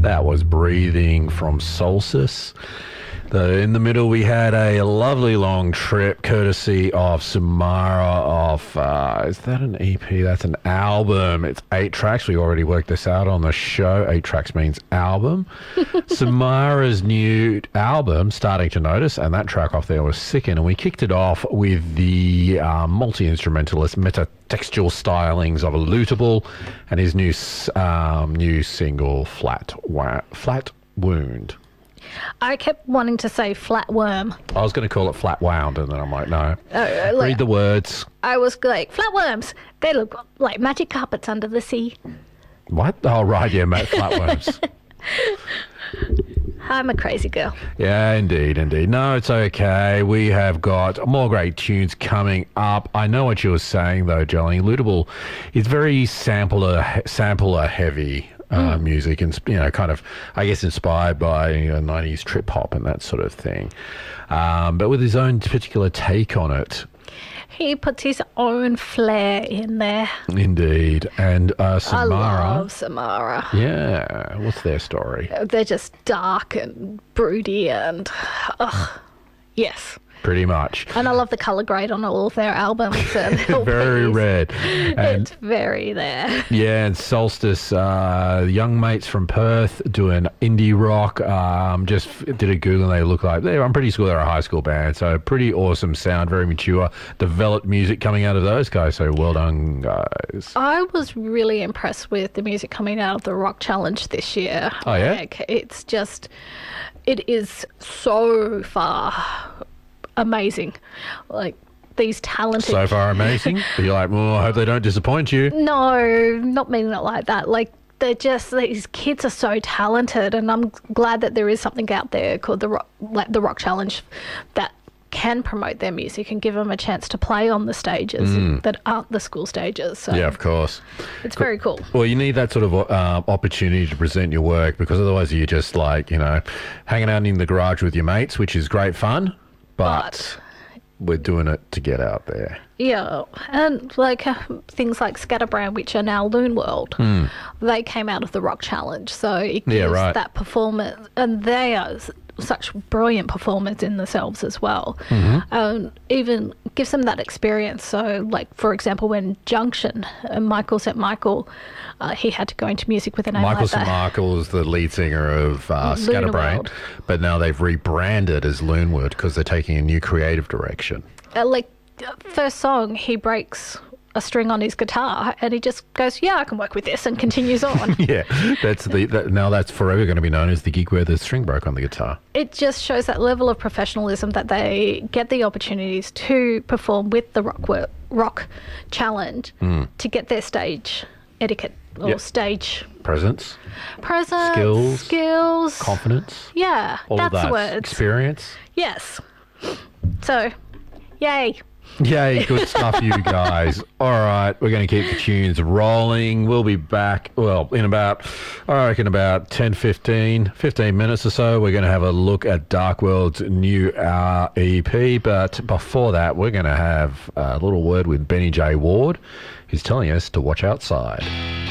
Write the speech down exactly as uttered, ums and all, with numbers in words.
That was Breathing from Solstice. The, in the middle, we had a lovely long trip courtesy of Samara of, uh, is that an E P? That's an album. It's eight tracks. We already worked this out on the show. Eight tracks means album. Samara's new album, Starting to Notice, and that track off there was Sicken. And we kicked it off with the uh, multi-instrumentalist metatextual stylings of Illutable and his new um, new single, Flat, Wa- Flat Wound. I kept wanting to say flatworm. I was going to call it Flat Wound, and then I'm like, no. Uh, like, Read the words. I was like, flatworms. They look like magic carpets under the sea. What? Oh, right, yeah, mate, flatworms. I'm a crazy girl. Yeah, indeed, indeed. No, it's okay. We have got more great tunes coming up. I know what you were saying, though, Jolene. Illutable is very sampler, sampler heavy. Uh, mm. Music and, you know, kind of, I guess, inspired by you know, nineties trip hop and that sort of thing, um, but with his own particular take on it. He puts his own flair in there. Indeed. And uh, Samara. I love Samara. Yeah. What's their story? They're just dark and broody and, ugh, yes. Pretty much. And I love the colour grade on all of their albums. And very red. And it's very there. Yeah, and Solstice, uh, young mates from Perth doing indie rock. Um, just did a Google and they look like, they're, I'm pretty sure they're a high school band. So pretty awesome sound, very mature, developed music coming out of those guys. So well done, guys. I was really impressed with the music coming out of the Rock Challenge this year. Oh, yeah? Like, it's just, it is so far amazing. Like, these talented... So far amazing? But you're like, well, I hope they don't disappoint you. No, not meaning it like that. Like, they're just, these kids are so talented, and I'm glad that there is something out there called the Rock, like the Rock Challenge that can promote their music and give them a chance to play on the stages mm. that aren't the school stages. So yeah, of course. It's very cool. Well, you need that sort of uh, opportunity to present your work, because otherwise you're just like, you know, hanging out in the garage with your mates, which is great fun. But, but we're doing it to get out there. Yeah, and like uh, things like Scatterbrand, which are now Loon World, mm. they came out of the Rock Challenge, so it gives yeah, right. that performance, and they are such brilliant performers in themselves as well. Mm-hmm. Um, even gives them that experience. So, like for example, when Junction, uh, Michael Saint Michael, uh, he had to go into music with a name Michael like Saint that. Michael is the lead singer of uh, Scatterbrain, but now they've rebranded as Loonwood because they're taking a new creative direction. Uh, like first song, he breaks a string on his guitar and he just goes, yeah, I can work with this, and continues on. Yeah, that's the that, now that's forever going to be known as the gig where the string broke on the guitar. It just shows that level of professionalism that they get the opportunities to perform with the rock work, rock challenge mm. to get their stage etiquette or yep. stage presence, presence, skills, skills, confidence. Yeah, all that's of that. the words. Experience. Yes. So, yay. Yay, good stuff, you guys. All right, we're going to keep the tunes rolling. We'll be back, well, in about, I reckon about ten, fifteen, fifteen minutes or so. We're going to have a look at Dark World's new uh, E P. But before that, we're going to have a little word with Benny J. Ward, who's telling us to watch outside.